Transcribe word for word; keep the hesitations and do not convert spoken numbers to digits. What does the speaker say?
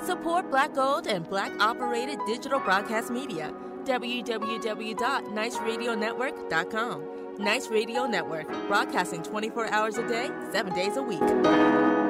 Support Black-owned and Black-operated digital broadcast media. w w w dot nice radio network dot com. Nice Radio Network, broadcasting twenty-four hours a day, seven days a week.